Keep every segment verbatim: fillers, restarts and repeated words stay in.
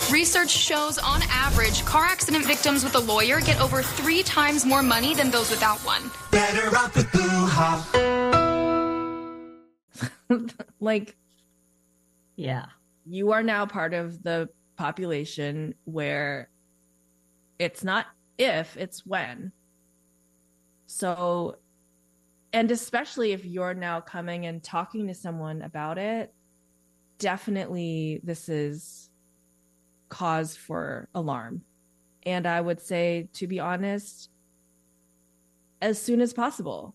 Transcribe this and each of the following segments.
Research shows, on average, car accident victims with a lawyer get over three times more money than those without one. Better off with Boo Hop. Like, yeah, you are now part of the population where it's not if, it's when. So, and especially if you're now coming and talking to someone about it, definitely this is cause for alarm. And I would say, to be honest, as soon as possible.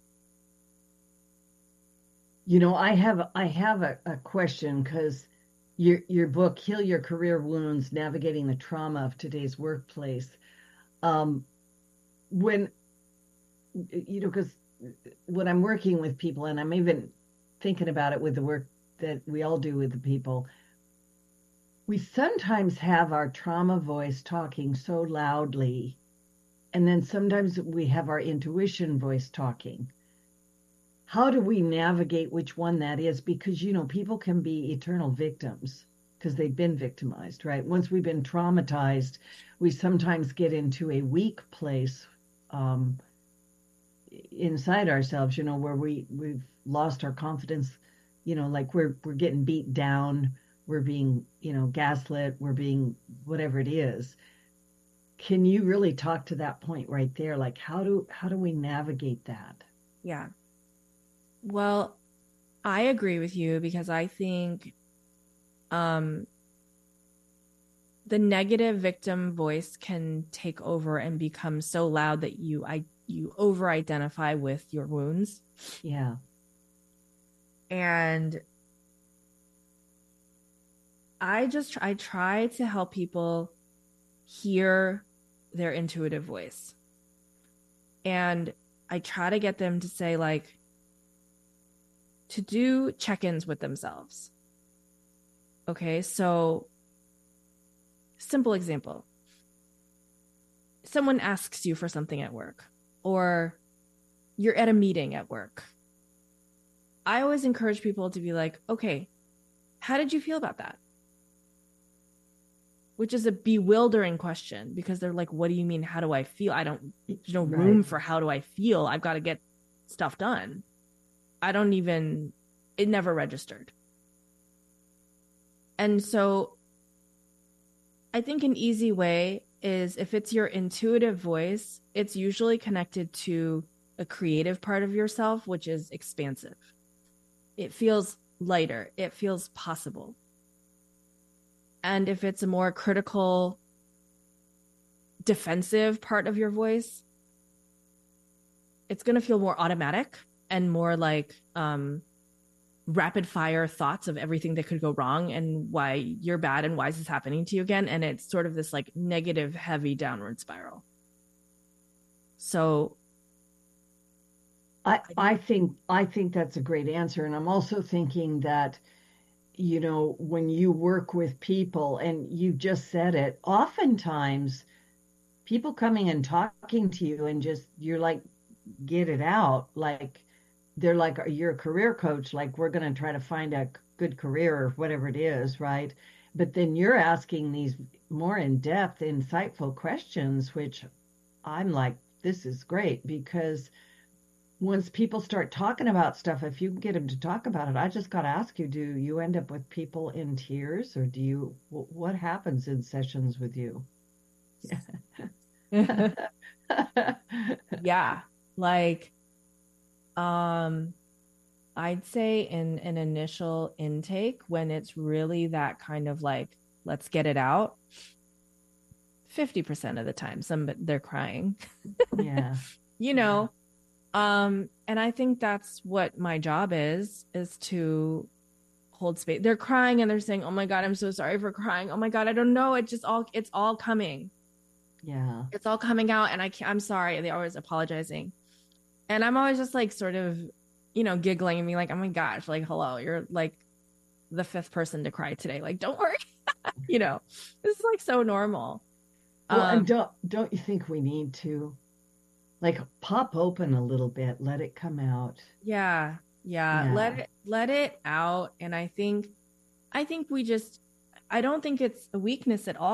You know, I have I have a, a question, because your your book, Heal Your Career Wounds, Navigating the Trauma of Today's Workplace. Um, when, you know, because when I'm working with people, and I'm even thinking about it with the work that we all do with the people, we sometimes have our trauma voice talking so loudly, and then sometimes we have our intuition voice talking. How do we navigate which one that is? Because, you know, people can be eternal victims because they've been victimized, right? Once we've been traumatized, we sometimes get into a weak place um, inside ourselves, you know, where we, we've lost our confidence, you know, like we're we're getting beat down, we're being, you know, gaslit, we're being whatever it is. Can you really talk to that point right there? Like, how do how do we navigate that? Yeah. Well, I agree with you, because I think um, the negative victim voice can take over and become so loud that you I you over-identify with your wounds. Yeah. And I just I try to help people hear their intuitive voice. And I try to get them to say, like, to do check-ins with themselves. Okay, so simple example. Someone asks you for something at work, or you're at a meeting at work. I always encourage people to be like, okay, how did you feel about that? Which is a bewildering question, because they're like, what do you mean? How do I feel? I don't, there's no room Right. for how do I feel? I've got to get stuff done. I don't even, it never registered. And so I think an easy way is, if it's your intuitive voice, it's usually connected to a creative part of yourself, which is expansive. It feels lighter. It feels possible. And if it's a more critical, defensive part of your voice, it's going to feel more automatic and more like um, rapid fire thoughts of everything that could go wrong and why you're bad and why is this happening to you again. And it's sort of this like negative, heavy downward spiral. So I, I think I think that's a great answer. And I'm also thinking that, you know, when you work with people, and you just said it, oftentimes people coming and talking to you and just, you're like, get it out. Like, they're like, you're a career coach. Like, we're going to try to find a good career or whatever it is, right? But then you're asking these more in-depth, insightful questions, which I'm like, this is great, because once people start talking about stuff, if you can get them to talk about it, I just got to ask you, do you end up with people in tears, or do you, what happens in sessions with you? yeah, like, um, I'd say in an initial intake, when it's really that kind of like, let's get it out, fifty percent of the time, some they're crying. Yeah. You know, um, and I think that's what my job is, is to hold space. They're crying and they're saying, oh my God, I'm so sorry for crying. Oh my God, I don't know. It just all, it's all coming. Yeah. It's all coming out, and I can't, I'm sorry. They're always apologizing. And I'm always just like sort of, you know, giggling and being like, oh my gosh, like, hello, you're like the fifth person to cry today. Like, don't worry. You know, this is like so normal. Well, um, and don't, don't you think we need to, like, pop open a little bit, let it come out? Yeah, yeah. Yeah. Let it, let it out. And I think, I think we just, I don't think it's a weakness at all.